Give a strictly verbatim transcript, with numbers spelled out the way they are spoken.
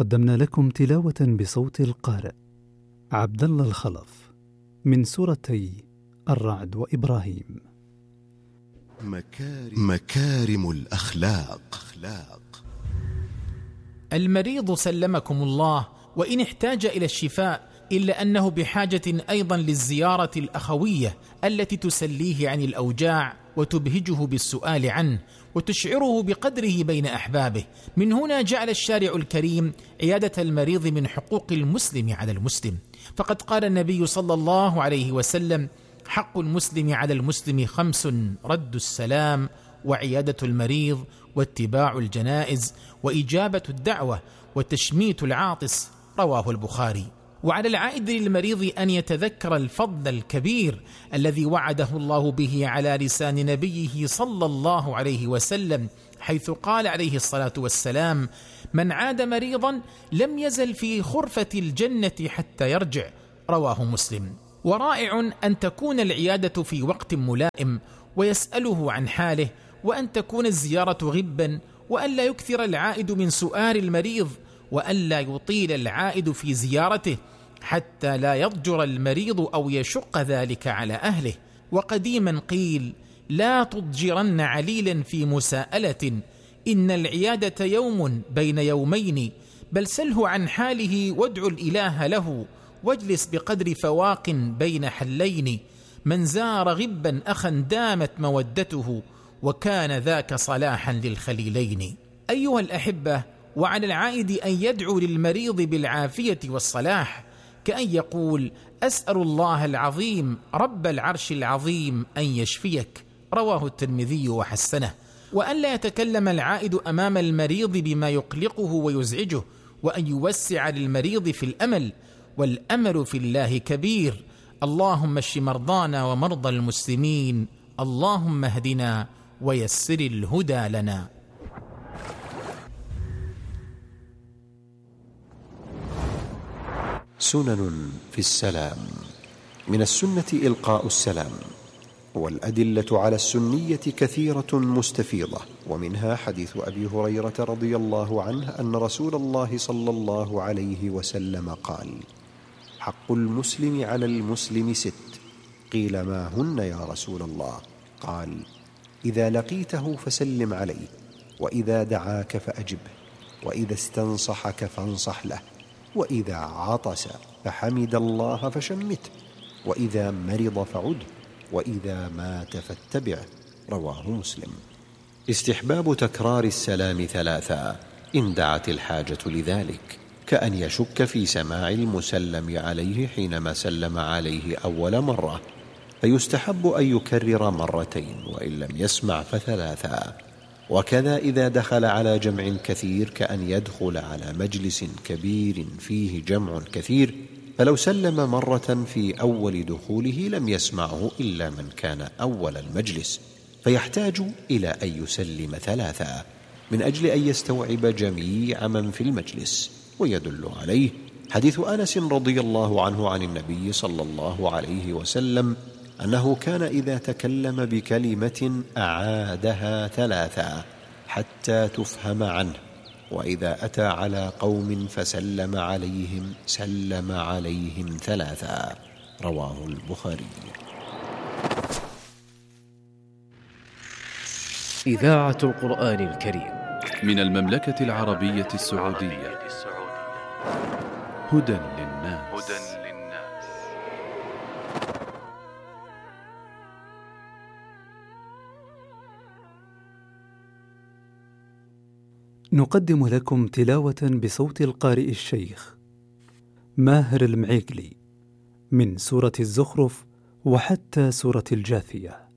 قدمنا لكم تلاوة بصوت القارئ عبد الله الخلف من سورتي الرعد وإبراهيم. مكارم, مكارم الأخلاق. المريض سلمكم الله وإن احتاج إلى الشفاء، إلا أنه بحاجة أيضا للزيارة الأخوية التي تسليه عن الأوجاع وتبهجه بالسؤال عنه وتشعره بقدره بين أحبابه. من هنا جعل الشارع الكريم عيادة المريض من حقوق المسلم على المسلم، فقد قال النبي صلى الله عليه وسلم: حق المسلم على المسلم خمس: رد السلام، وعيادة المريض، واتباع الجنائز، وإجابة الدعوة، وتشميت العاطس. رواه البخاري. وعلى العائد للمريض أن يتذكر الفضل الكبير الذي وعده الله به على لسان نبيه صلى الله عليه وسلم، حيث قال عليه الصلاة والسلام: من عاد مريضا لم يزل في خرفة الجنة حتى يرجع. رواه مسلم. ورائع أن تكون العيادة في وقت ملائم ويسأله عن حاله، وأن تكون الزيارة غبا، وأن لا يكثر العائد من سؤال المريض، وأن لا يطيل العائد في زيارته حتى لا يضجر المريض أو يشق ذلك على أهله. وقديما قيل: لا تضجرن عليلا في مساءلة، إن العيادة يوم بين يومين، بل سله عن حاله وادع الإله له، واجلس بقدر فواق بين حلين. من زار غبا أخا دامت مودته، وكان ذاك صلاحا للخليلين. أيها الأحبة، وعلى العائد أن يدعو للمريض بالعافية والصلاح، كأن يقول: أسأل الله العظيم رب العرش العظيم أن يشفيك. رواه الترمذي وحسنه. وأن لا يتكلم العائد أمام المريض بما يقلقه ويزعجه، وأن يوسع للمريض في الأمل، والأمل في الله كبير. اللهم اشف مرضانا ومرضى المسلمين، اللهم اهدنا ويسر الهدى لنا. سنن في السلام. من السنة إلقاء السلام، والأدلة على السنية كثيرة مستفيضة، ومنها حديث أبي هريرة رضي الله عنه أن رسول الله صلى الله عليه وسلم قال: حق المسلم على المسلم ست. قيل: ما هن يا رسول الله؟ قال: إذا لقيته فسلم عليه، وإذا دعاك فأجبه، وإذا استنصحك فانصح له، وإذا عطس فحمد الله فشمته، وإذا مرض فعده، وإذا مات فاتبعه. رواه مسلم. استحباب تكرار السلام ثلاثا إن دعت الحاجة لذلك، كأن يشك في سماع المسلم عليه حينما سلم عليه أول مرة، فيستحب أن يكرر مرتين، وإن لم يسمع فثلاثا. وكذا إذا دخل على جمع كثير، كأن يدخل على مجلس كبير فيه جمع كثير، فلو سلم مرة في أول دخوله لم يسمعه إلا من كان أول المجلس، فيحتاج إلى أن يسلم ثلاثا من أجل أن يستوعب جميع من في المجلس. ويدل عليه حديث أنس رضي الله عنه عن النبي صلى الله عليه وسلم أنه كان إذا تكلم بكلمة أعادها ثلاثا حتى تفهم عنه، وإذا أتى على قوم فسلم عليهم سلم عليهم ثلاثا. رواه البخاري. إذاعة القرآن الكريم من المملكة العربية السعودية. هدى للناس. نقدم لكم تلاوة بصوت القارئ الشيخ ماهر المعيقلي من سورة الزخرف وحتى سورة الجاثية.